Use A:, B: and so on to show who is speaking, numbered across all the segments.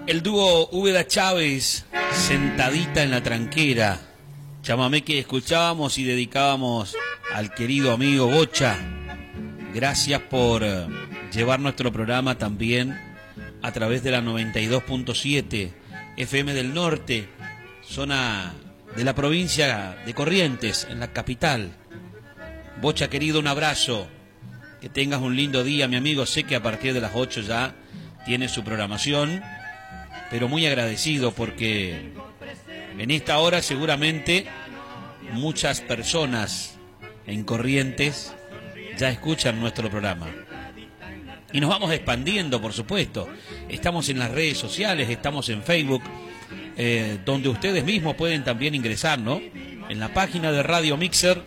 A: El dúo Úbeda Chávez, Sentadita en la Tranquera. Chamamé que escuchábamos y dedicábamos al querido amigo Bocha. Gracias por llevar nuestro programa también a través de la 92.7 FM del Norte, zona de la provincia de Corrientes, en la capital. Bocha querido, un abrazo. Que tengas un lindo día, mi amigo. Sé que a partir de las 8 ya tiene su programación, pero muy agradecido porque en esta hora seguramente muchas personas en Corrientes ya escuchan nuestro programa. Y nos vamos expandiendo, por supuesto. Estamos en las redes sociales, estamos en Facebook, donde ustedes mismos pueden también ingresar, ¿no? En la página de Radio Mixer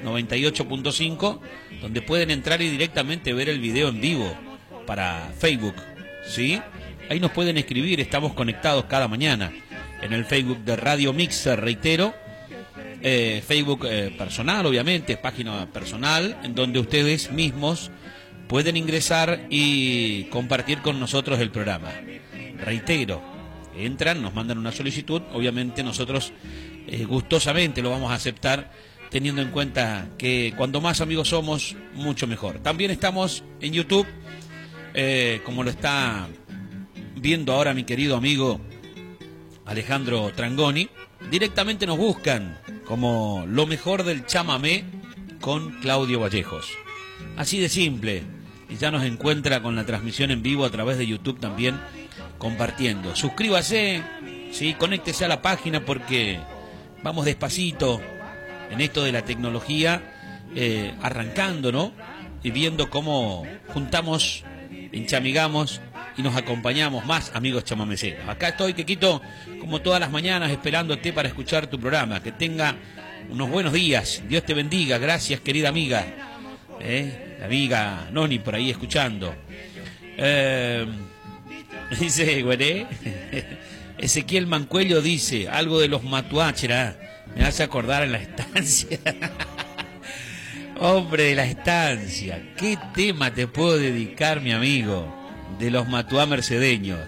A: 98.5, donde pueden entrar y directamente ver el video en vivo para Facebook, ¿sí? Ahí nos pueden escribir, estamos conectados cada mañana en el Facebook de Radio Mixer, reitero, Facebook personal, obviamente, página personal, en donde ustedes mismos pueden ingresar y compartir con nosotros el programa. Reitero, entran, nos mandan una solicitud, obviamente nosotros gustosamente lo vamos a aceptar, teniendo en cuenta que cuando más amigos somos, mucho mejor. También estamos en YouTube, como lo está viendo ahora mi querido amigo Alejandro Trangoni. Directamente nos buscan como Lo Mejor del Chamamé con Claudio Vallejos. Así de simple. Y ya nos encuentra con la transmisión en vivo a través de YouTube también, compartiendo. Suscríbase, ¿sí? Conéctese a la página porque vamos despacito en esto de la tecnología, arrancando, ¿no? Y viendo cómo juntamos, enchamigamos y nos acompañamos más, amigos chamameceros. Acá estoy, Quequito, como todas las mañanas, esperándote para escuchar tu programa. Que tenga unos buenos días. Dios te bendiga. Gracias, querida amiga. La amiga Noni por ahí escuchando. Dice, güey, Ezequiel Mancuello dice algo de los Matuáchera. Me hace acordar en la estancia. Hombre de la estancia, ¿qué tema te puedo dedicar, mi amigo? De los Matuá mercedeños.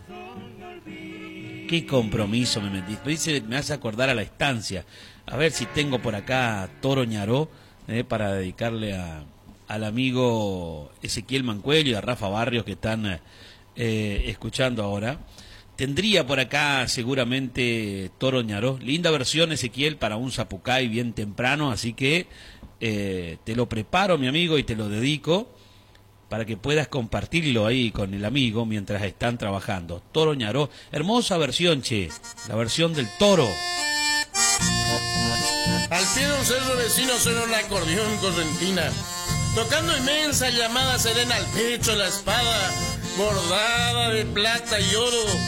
A: Qué compromiso me metiste. Dice, me hace acordar a la estancia. A ver si tengo por acá Toro Ñaró, para dedicarle al amigo Ezequiel Mancuello y a Rafa Barrios que están escuchando ahora. Tendría por acá seguramente Toro Ñaró. Linda versión, Ezequiel, para un zapucay bien temprano, así que te lo preparo, mi amigo, y te lo dedico para que puedas compartirlo ahí con el amigo mientras están trabajando. Toro Ñaró, hermosa versión, che, la versión del toro.
B: Al pie de un cerro vecino suena un acordeón correntina, tocando inmensa llamada serena al pecho la espada, bordada de plata y oro.